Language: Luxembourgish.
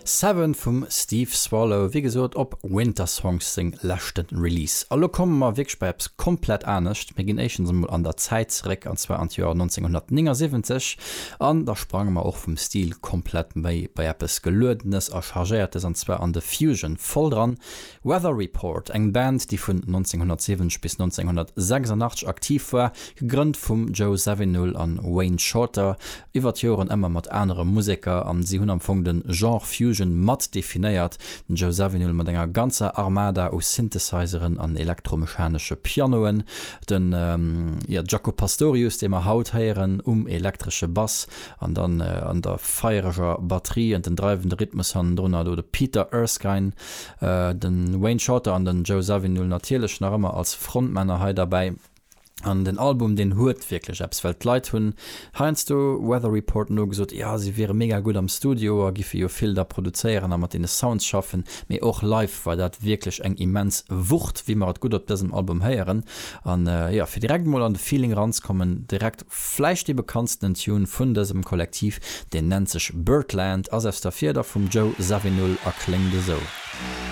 7 vum Steve Swallow wie gesot op Wintersongs sing lächten Release. Allo kommen ma Wegspes komplett ernstcht Magination an der Zeitreck an 2 Jahr 1979 an da sprang ma auch vom Stil komplett méi bei Appes gelödenes a chargiertes an 2 an de Fusion voll dran. Weather Report eng Band, die vun 1970 bis 1986 aktiv war, gegrünnt vum Joe Zawinul an Wayne Shorter, iwwer Joren immer mat andere Musiker an sie hun am den Genre Fusion mat definiiert. Den Joe Zawinul mat enger ganze Armada aus Synthesizeren an elektromechanische Pianoen, den Jaco Pastorius, dem haut heieren elektrische Bass, an dann an der feierger Batterie und den treibenden Rhythmus an Donner oder Peter Erskine, den Wayne Shorter an den Joe Zawinul natürlich noch immer als Frontmänner he dabei. An den Album den hurt wirklich Appsfeld leit hun heinst du Weather Report no gesot ja sie wäre mega gut am Studio gife jo Filter produzieren mat den Sounds schaffen mir auch live war dat wirklich eng immens wucht wie man gut op diesem Album heieren an ja für direkt mal an de Feeling ranskommen direkt fleisch die bekanntsten Tune vun diesem Kollektiv den nennt sich Birdland as dafür da vom Joe Zawinul erklingde so.